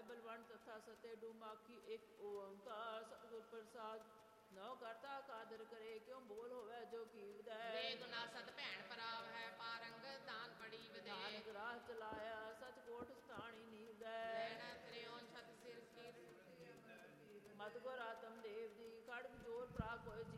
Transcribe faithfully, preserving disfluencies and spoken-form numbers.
बलवंत तथा सत्य डूमाखी एक ओंकार सतगुर प्रसाद नौ करता कादर करे क्यों बोल होवे जो कीवदै दे गुना सत भैन पराव है पारंग दान पड़ी विदे नानक राह चलाया सच कोट स्थानी नीवदै लैना त्रियों छत सिर कीर मत गुर आत्म देव दी खड़ग जोर प्राग होए